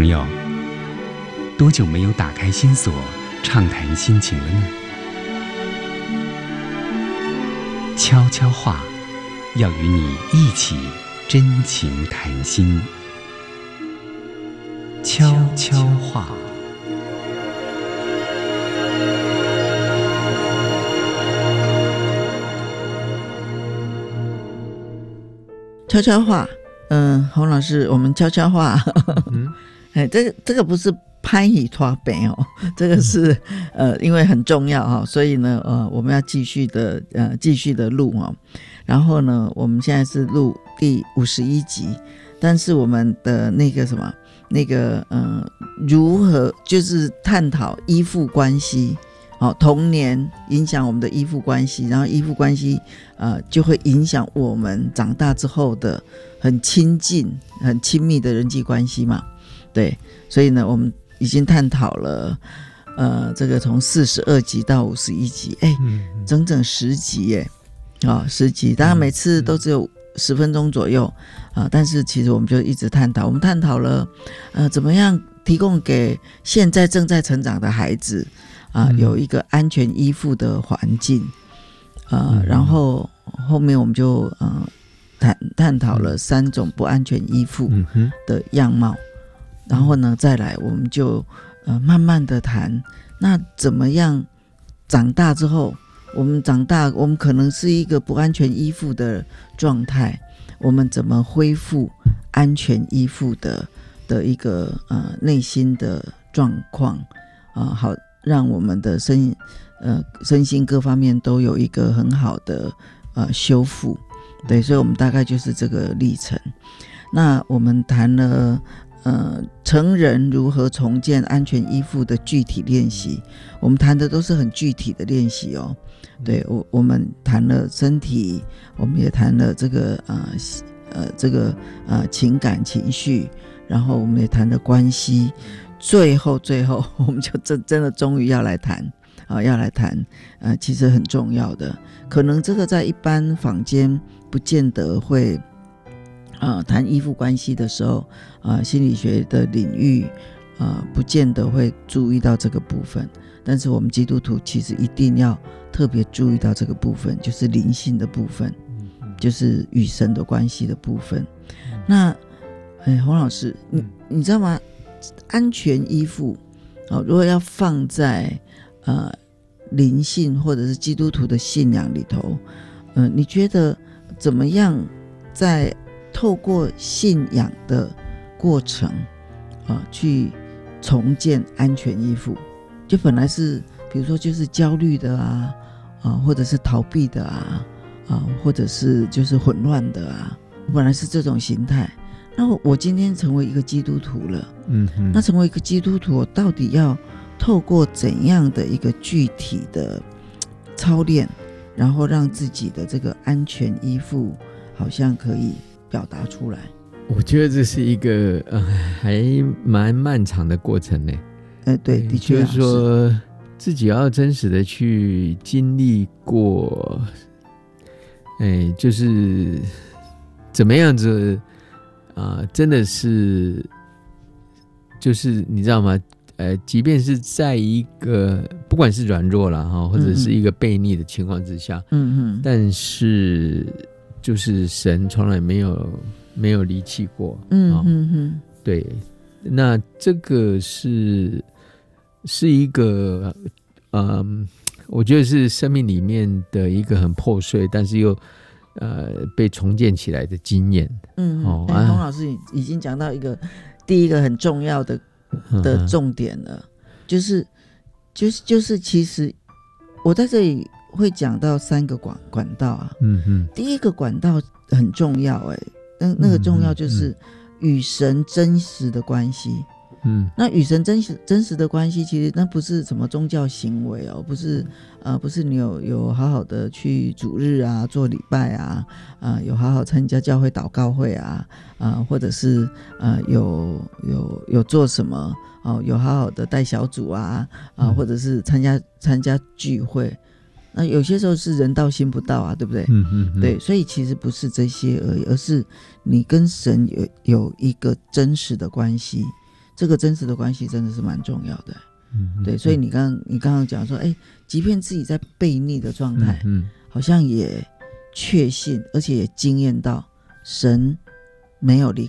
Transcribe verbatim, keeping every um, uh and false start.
朋友，多久没有打开心锁畅谈心情了呢？悄悄话要与你一起真情谈心。悄悄话。 悄悄话，嗯、呃，洪老师，我们悄悄话，嗯，哎，这个这个不是拍一拖背哦，这个是呃，因为很重要哈、哦，所以呢，呃，我们要继续的呃，继续的录哦。然后呢，我们现在是录第五十一集，但是我们的那个什么，那个呃，如何就是探讨依附关系。哦，童年影响我们的依附关系，然后依附关系呃就会影响我们长大之后的很亲近、很亲密的人际关系嘛。对，所以呢，我们已经探讨了呃这个从四十二集到五十一集，哎，整整十集耶，啊、哦，十集，当然每次都只有十分钟左右啊、呃，但是其实我们就一直探讨，我们探讨了呃怎么样提供给现在正在成长的孩子。啊、呃，有一个安全依附的环境，呃，嗯、然后后面我们就呃探探讨了三种不安全依附的样貌，嗯、然后呢，再来我们就呃慢慢的谈，那怎么样长大之后，我们长大，我们可能是一个不安全依附的状态，我们怎么恢复安全依附的的一个呃内心的状况啊、呃，好。让我们的身呃身心各方面都有一个很好的呃修复，对，所以我们大概就是这个历程。那我们谈了呃成人如何重建安全依附的具体练习，我们谈的都是很具体的练习哦。对，我我们谈了身体，我们也谈了这个呃呃这个呃情感情绪，然后我们也谈了关系。最后，最后，我们就真真的终于要来谈啊，要来谈，呃，其实很重要的，可能这个在一般坊间不见得会，啊，谈依附关系的时候，啊，心理学的领域，啊，不见得会注意到这个部分，但是我们基督徒其实一定要特别注意到这个部分，就是灵性的部分，就是与神的关系的部分。那，哎，洪老师，你你知道吗？安全依附、哦、如果要放在呃灵性或者是基督徒的信仰里头，呃，你觉得怎么样在透过信仰的过程啊、呃，去重建安全依附？就本来是比如说就是焦虑的啊啊，或者是逃避的啊啊，或者是就是混乱的啊，本来是这种形态。那我今天成为一个基督徒了，嗯哼，那成为一个基督徒，我到底要透过怎样的一个具体的操练，然后让自己的这个安全依附好像可以表达出来？ 我觉得这是一个呃还蛮漫长的过程呢。 呃，对，的确、啊、 就是说自己要真实的去经历过，哎，就是怎么样子。啊、呃，真的是，就是你知道吗？呃，即便是在一个不管是软弱啦哈，或者是一个悖逆的情况之下，嗯嗯，但是就是神从来没有没有离弃过，嗯嗯嗯，对，那这个是是一个，嗯，我觉得是生命里面的一个很破碎，但是又。呃，被重建起来的经验， 嗯，哦，洪、欸、老师已经讲到一个第一个很重要的的重点了，嗯、就是就是就是，其实我在这里会讲到三个管管道啊，嗯嗯，第一个管道很重要、欸，哎，那那个重要就是与神真实的关系。嗯，那与神真实真实的关系，其实那不是什么宗教行为哦，不是呃，不是你有有好好的去主日啊，做礼拜啊，啊、呃，有好好参加教会祷告会啊，啊、呃，或者是呃有有有做什么哦，有好好的带小组啊，啊、呃，或者是参加参加聚会，那有些时候是人到心不到啊，对不对？嗯嗯嗯，对，所以其实不是这些而已，而是你跟神有有一个真实的关系。 这个真实的关系真的是蛮重要的。 嗯， 对，所以你刚你刚刚讲说，哎，即便自己在悖逆的状态， 嗯， 好像也确信，而且也经验到神没有离